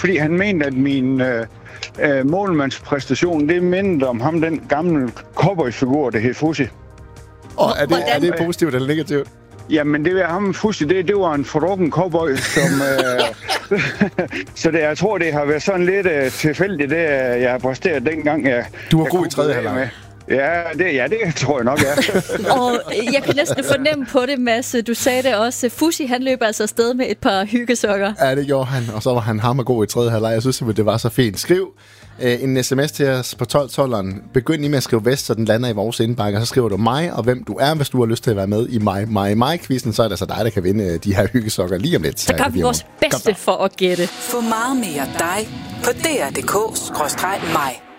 fordi han mente, at min målmandspræstation, det mindede om ham, den gamle cowboyfigur, der hed Fussi. Og er det positivt eller negativt? Jamen, det var ham, Fussi, det var en forrukken cowboy, som... så jeg tror, det har været sådan lidt tilfældigt, det jeg har præsteret dengang. Du var god i tredje halvleg. Ja, det tror jeg nok, ja. Og jeg kan næsten fornemme på det, Mads. Du sagde det også. Fussi, han løb altså afsted med et par hyggesokker. Ja, det gjorde han. Og så var han hammergod i tredje halvleg. Jeg synes simpelthen, det var så fint. Skriv en sms til os på 1212'eren. Begynd lige med at skrive vest, så den lander i vores indbakke. Og så skriver du mig og hvem du er, hvis du har lyst til at være med i mig-quizzen. Så er det altså dig, der kan vinde de her hyggesokker lige om lidt. Så gør vi vores bedste for at gætte. Få meget mere dig på dr.dk/mig.